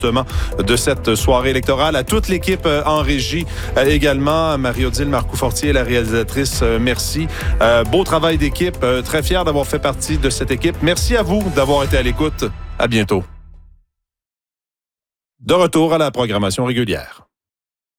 de cette soirée électorale. À toute l'équipe en régie également, Marie-Odile Marcoux-Fortier, la réalisatrice, merci. Beau travail d'équipe, très fier d'avoir fait partie de cette équipe. Merci à vous d'avoir été à l'écoute. À bientôt. De retour à la programmation régulière.